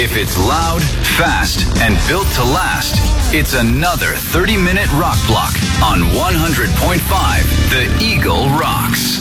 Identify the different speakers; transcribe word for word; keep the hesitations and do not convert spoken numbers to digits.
Speaker 1: If it's loud, fast, and built to last, it's another thirty-minute rock block on one hundred point five The Eagle Rocks.